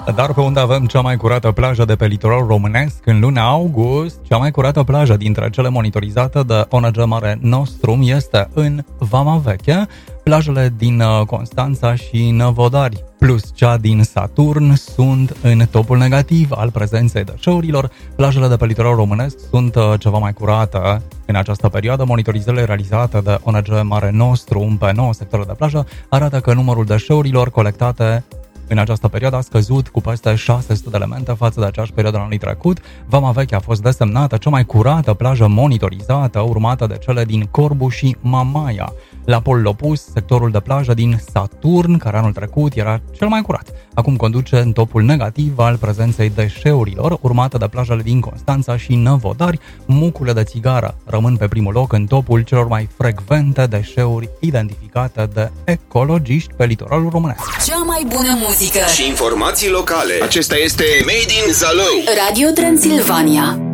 Dar pe unde avem cea mai curată plajă de pe litoralul românesc în luna august, cea mai curată plajă dintre cele monitorizate de ONG Mare Nostrum este în Vama Veche, plajele din Constanța și Năvodari, plus cea din Saturn, sunt în topul negativ al prezenței deșeurilor. Plajele de pe litoralul românesc sunt ceva mai curate în această perioadă. Monitorizările realizate de ONG Mare Nostrum pe 9 sectoare de plajă arată că numărul deșeurilor colectate în această perioadă a scăzut cu peste 600 de elemente față de aceeași perioadă anului trecut. Vama Veche a fost desemnată cea mai curată plajă monitorizată, urmată de cele din Corbu și Mamaia. La polul opus, sectorul de plajă din Saturn, care anul trecut era cel mai curat, acum conduce în topul negativ al prezenței deșeurilor, urmată de plajele din Constanța și Năvodari. Mucurile de țigară rămân pe primul loc în topul celor mai frecvente deșeuri identificate de ecologiști pe litoralul românesc. Cea mai bună muzică și informații locale. Acesta este Made in Zalău. Radio Transilvania.